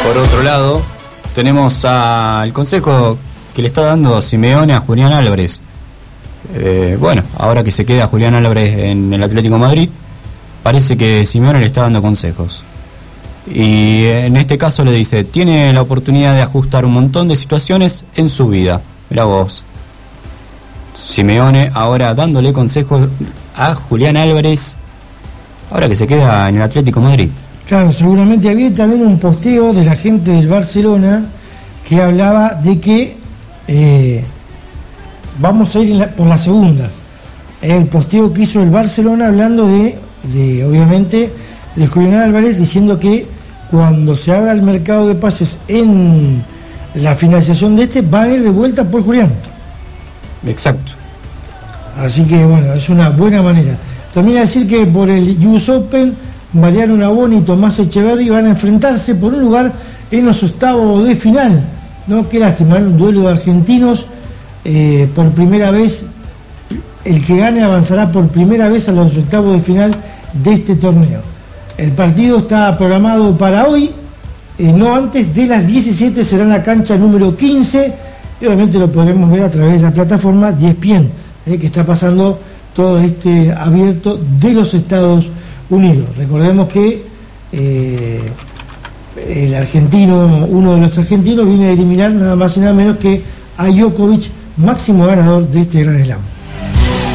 Por otro lado, tenemos al consejo que le está dando Simeone a Julián Álvarez. Bueno, ahora que se queda Julián Álvarez en el Atlético de Madrid, parece que Simeone le está dando consejos. Y en este caso le dice, tiene la oportunidad de ajustar un montón de situaciones en su vida. Mirá vos. Simeone ahora dándole consejos a Julián Álvarez, ahora que se queda en el Atlético de Madrid. Claro, seguramente había también un posteo de la gente del Barcelona que hablaba de que vamos a ir por la segunda. El posteo que hizo el Barcelona hablando de obviamente, de Julián Álvarez, diciendo que cuando se abra el mercado de pases en la financiación de van a ir de vuelta por Julián. Exacto. Así que bueno, es una buena manera. También decir que por el US Open, Mariano Navone y Tomás Echeverry van a enfrentarse por un lugar en los octavos de final, ¿no? Qué lástima, un duelo de argentinos, por primera vez, el que gane avanzará por primera vez a los octavos de final de este torneo. El partido está programado para hoy, no antes de las 17, será en la cancha número 15, y obviamente lo podremos ver a través de la plataforma ESPN, que está pasando todo este abierto de los Estados Unidos. Recordemos que el argentino, uno de los argentinos, viene a eliminar nada más y nada menos que a Djokovic, máximo ganador de este Gran Slam.